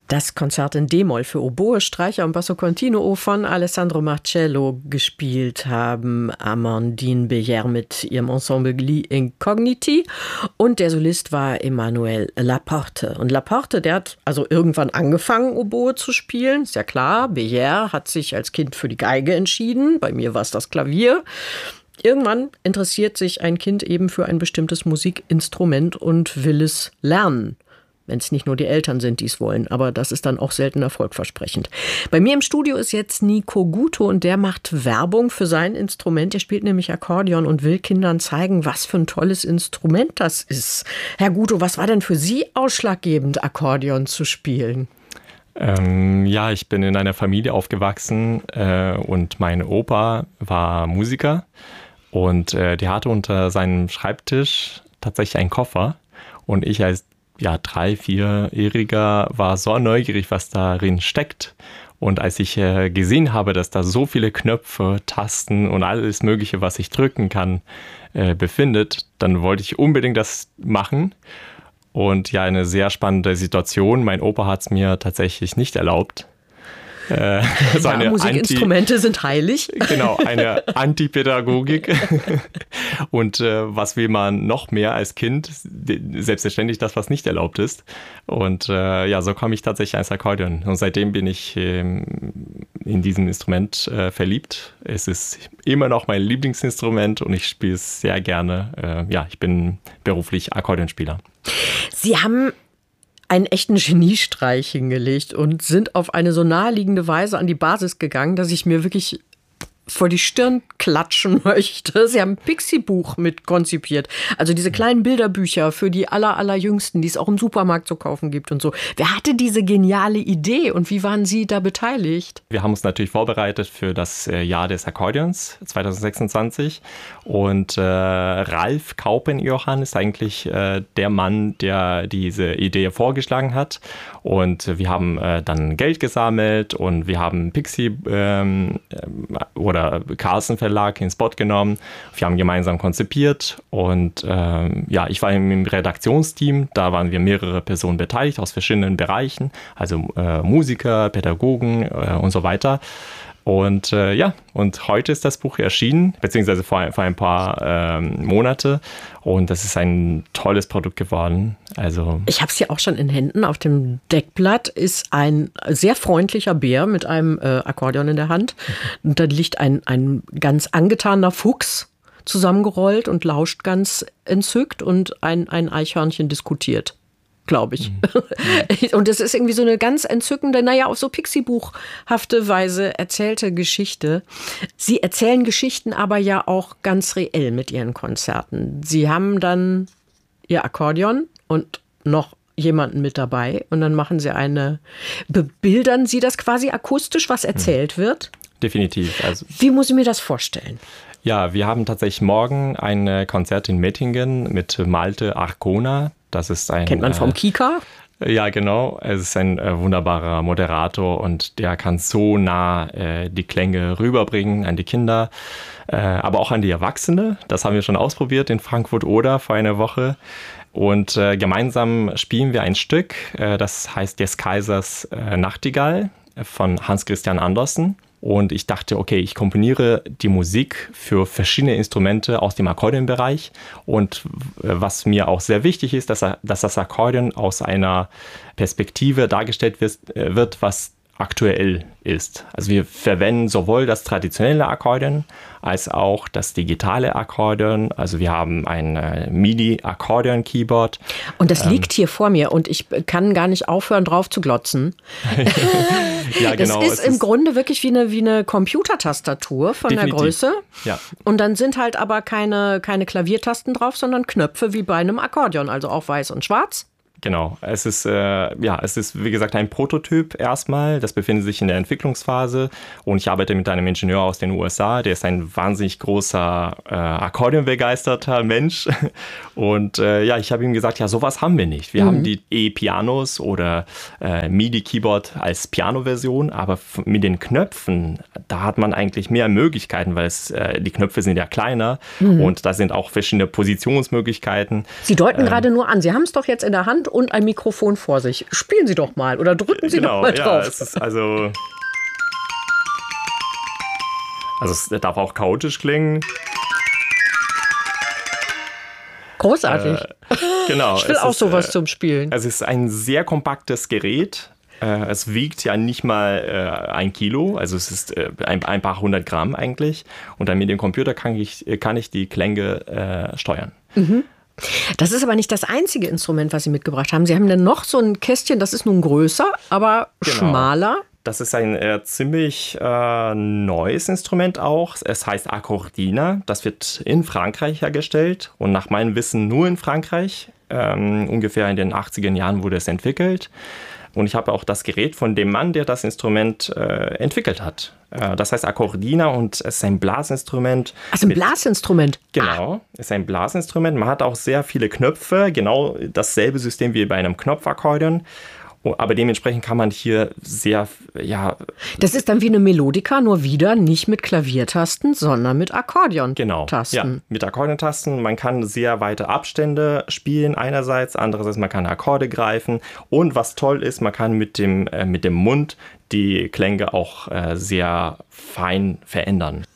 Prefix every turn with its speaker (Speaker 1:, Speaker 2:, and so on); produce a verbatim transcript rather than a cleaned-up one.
Speaker 1: Das Konzert in D-Moll für Oboe, Streicher und Basso Continuo von Alessandro Marcello gespielt haben Amandine Beyer mit ihrem Ensemble Gli Incogniti und der Solist war Emmanuel Laporte. Und Laporte, der hat also irgendwann angefangen, Oboe zu spielen, ist ja klar. Beyer hat sich als Kind für die Geige entschieden, bei mir war es das Klavier. Irgendwann interessiert sich ein Kind eben für ein bestimmtes Musikinstrument und will es lernen. Wenn es nicht nur die Eltern sind, die es wollen. Aber das ist dann auch selten erfolgversprechend. Bei mir im Studio ist jetzt Nico Guto und der macht Werbung für sein Instrument. Er spielt nämlich Akkordeon und will Kindern zeigen, was für ein tolles Instrument das ist. Herr Guto, was war denn für Sie ausschlaggebend, Akkordeon zu spielen?
Speaker 2: Ähm, ja, ich bin in einer Familie aufgewachsen äh, und mein Opa war Musiker. Und äh, der hatte unter seinem Schreibtisch tatsächlich einen Koffer. Und ich als ja, drei-, vierjähriger war so neugierig, was darin steckt. Und als ich äh, gesehen habe, dass da so viele Knöpfe, Tasten und alles Mögliche, was ich drücken kann, äh, befindet, dann wollte ich unbedingt das machen. Und ja, eine sehr spannende Situation. Mein Opa hat es mir tatsächlich nicht erlaubt. Äh, so
Speaker 1: ja, Musikinstrumente
Speaker 2: Anti-
Speaker 1: sind heilig.
Speaker 2: Genau, eine Antipädagogik. Und äh, was will man noch mehr als Kind? Selbstverständlich das, was nicht erlaubt ist. Und äh, ja, so komme ich tatsächlich ans Akkordeon. Und seitdem bin ich ähm, in diesem Instrument äh, verliebt. Es ist immer noch mein Lieblingsinstrument und ich spiele es sehr gerne. Äh, ja, ich bin beruflich Akkordeonspieler.
Speaker 1: Sie haben einen echten Geniestreich hingelegt und sind auf eine so naheliegende Weise an die Basis gegangen, dass ich mir wirklich vor die Stirn klatschen möchte. Sie haben ein Pixie-Buch mit konzipiert. Also diese kleinen Bilderbücher für die aller, allerjüngsten, die es auch im Supermarkt zu kaufen gibt und so. Wer hatte diese geniale Idee und wie waren Sie da beteiligt?
Speaker 2: Wir haben uns natürlich vorbereitet für das Jahr des Akkordeons zwanzig sechsundzwanzig und äh, Ralf Kaupen-Johann ist eigentlich äh, der Mann, der diese Idee vorgeschlagen hat und wir haben äh, dann Geld gesammelt und wir haben Pixie ähm, oder Carlsen Verlag ins Boot genommen. Wir haben gemeinsam konzipiert und ähm, ja, ich war im Redaktionsteam, da waren wir mehrere Personen beteiligt aus verschiedenen Bereichen, also äh, Musiker, Pädagogen äh, und so weiter. Und äh, ja, und heute ist das Buch erschienen, beziehungsweise vor, vor ein paar ähm, Monate. Und das ist ein tolles Produkt geworden. Also
Speaker 1: ich habe es hier auch schon in Händen. Auf dem Deckblatt ist ein sehr freundlicher Bär mit einem äh, Akkordeon in der Hand. Und da liegt ein, ein ganz angetaner Fuchs zusammengerollt und lauscht ganz entzückt. Und ein, ein Eichhörnchen diskutiert, glaube ich. Mhm. Und es ist irgendwie so eine ganz entzückende, naja, auf so Pixie-buchhafte Weise erzählte Geschichte. Sie erzählen Geschichten aber ja auch ganz reell mit ihren Konzerten. Sie haben dann ihr Akkordeon und noch jemanden mit dabei und dann machen sie eine, bebildern Sie das quasi akustisch, was erzählt wird?
Speaker 2: Definitiv. Also
Speaker 1: wie muss ich mir das vorstellen?
Speaker 2: Ja, wir haben tatsächlich morgen ein Konzert in Mettingen mit Malte Arcona. Das ist ein,
Speaker 1: kennt man vom Kika?
Speaker 2: Äh, ja, genau. Es ist ein äh, wunderbarer Moderator und der kann so nah äh, die Klänge rüberbringen an die Kinder, äh, aber auch an die Erwachsene. Das haben wir schon ausprobiert in Frankfurt-Oder vor einer Woche. Und äh, gemeinsam spielen wir ein Stück, äh, das heißt Des Kaisers äh, Nachtigall von Hans Christian Andersen. Und ich dachte, okay, ich komponiere die Musik für verschiedene Instrumente aus dem Akkordeonbereich. Und was mir auch sehr wichtig ist, dass, dass das Akkordeon aus einer Perspektive dargestellt wird, wird, was aktuell ist. Also wir verwenden sowohl das traditionelle Akkordeon als auch das digitale Akkordeon. Also wir haben ein äh, MIDI-Akkordeon-Keyboard.
Speaker 1: Und das ähm, liegt hier vor mir und ich kann gar nicht aufhören, drauf zu glotzen. Ja, genau. Das ist im ist Grunde wirklich wie eine, wie eine Computertastatur von definitiv. Der Größe.
Speaker 2: Ja.
Speaker 1: Und dann sind halt aber keine, keine Klaviertasten drauf, sondern Knöpfe wie bei einem Akkordeon, also auch weiß und schwarz.
Speaker 2: Genau, es ist, äh, ja, es ist wie gesagt ein Prototyp erstmal, das befindet sich in der Entwicklungsphase und ich arbeite mit einem Ingenieur aus den U S A, der ist ein wahnsinnig großer äh, Akkordeonbegeisterter Mensch und äh, ja, ich habe ihm gesagt, ja, sowas haben wir nicht. Wir mhm. haben die E-Pianos oder äh, MIDI-Keyboard als Piano-Version, aber f- mit den Knöpfen, da hat man eigentlich mehr Möglichkeiten, weil es, äh, die Knöpfe sind ja kleiner mhm. und da sind auch verschiedene Positionsmöglichkeiten.
Speaker 1: Sie deuten ähm, gerade nur an, Sie haben es doch jetzt in der Hand und ein Mikrofon vor sich. Spielen Sie doch mal oder drücken Sie
Speaker 2: genau,
Speaker 1: doch mal drauf.
Speaker 2: Ja, es ist also, also es darf auch chaotisch klingen.
Speaker 1: Großartig.
Speaker 2: Äh, genau.
Speaker 1: Ich will auch
Speaker 2: ist,
Speaker 1: sowas
Speaker 2: äh,
Speaker 1: zum Spielen.
Speaker 2: Es ist ein sehr kompaktes Gerät. Äh, es wiegt ja nicht mal äh, ein Kilo, also es ist äh, ein, ein paar hundert Gramm eigentlich. Und dann mit dem Computer kann ich, kann ich die Klänge äh, steuern.
Speaker 1: Mhm. Das ist aber nicht das einzige Instrument, was Sie mitgebracht haben. Sie haben dann noch so ein Kästchen, das ist nun größer, aber genau. schmaler.
Speaker 2: Das ist ein äh, ziemlich äh, neues Instrument auch. Es heißt Accordina. Das wird in Frankreich hergestellt und nach meinem Wissen nur in Frankreich. Ähm, ungefähr in den achtziger Jahren wurde es entwickelt. Und ich habe auch das Gerät von dem Mann, der das Instrument äh, entwickelt hat. Äh, das heißt Accordina und es ist ein Blasinstrument.
Speaker 1: Also ein mit, Blasinstrument?
Speaker 2: Genau, es ist ein Blasinstrument. Man hat auch sehr viele Knöpfe, genau dasselbe System wie bei einem Knopfakkordeon. Aber dementsprechend kann man hier sehr, ja...
Speaker 1: Das ist dann wie eine Melodika, nur wieder nicht mit Klaviertasten, sondern mit Akkordeontasten.
Speaker 2: Genau, ja, mit Akkordeontasten. Man kann sehr weite Abstände spielen einerseits, andererseits man kann Akkorde greifen. Und was toll ist, man kann mit dem, äh, mit dem Mund die Klänge auch äh, sehr fein verändern.